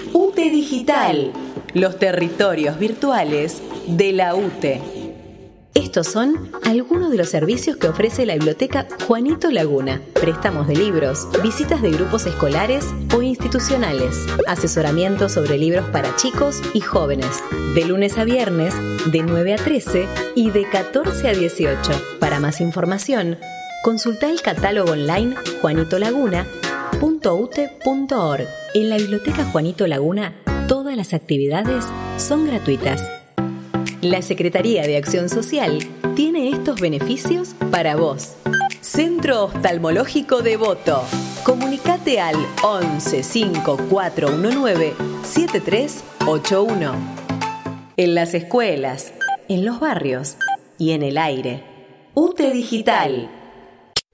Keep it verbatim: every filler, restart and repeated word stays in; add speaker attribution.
Speaker 1: U T E Digital, los territorios virtuales de la U T E. Estos son algunos de los servicios que ofrece la Biblioteca Juanito Laguna. Préstamos de libros, visitas de grupos escolares o institucionales, asesoramiento sobre libros para chicos y jóvenes, de lunes a viernes, de nueve a trece y de catorce a dieciocho. Para más información, consulta el catálogo online juanito laguna punto u t e punto org. En la Biblioteca Juanito Laguna, todas las actividades son gratuitas. La Secretaría de Acción Social tiene estos beneficios para vos. Centro Oftalmológico Devoto. Comunicate al once cinco cuatro uno nueve siete tres ocho uno. En las escuelas, en los barrios y en el aire. U T E Digital.